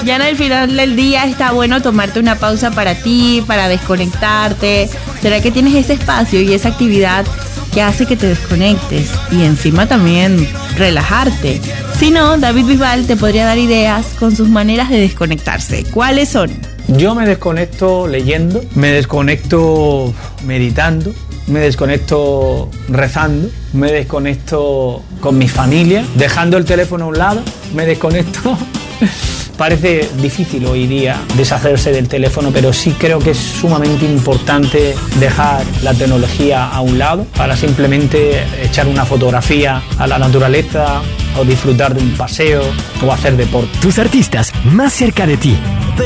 Ya al final del día está bueno tomarte una pausa para ti, para desconectarte. ¿Será que tienes ese espacio y esa actividad que hace que te desconectes y encima también relajarte? Si no, David Bisbal te podría dar ideas con sus maneras de desconectarse. ¿Cuáles son? Yo me desconecto leyendo, me desconecto meditando, me desconecto rezando, me desconecto con mi familia, dejando el teléfono a un lado, me desconecto. Parece difícil hoy día deshacerse del teléfono, pero sí creo que es sumamente importante dejar la tecnología a un lado para simplemente echar una fotografía a la naturaleza o disfrutar de un paseo o hacer deporte. Tus artistas más cerca de ti.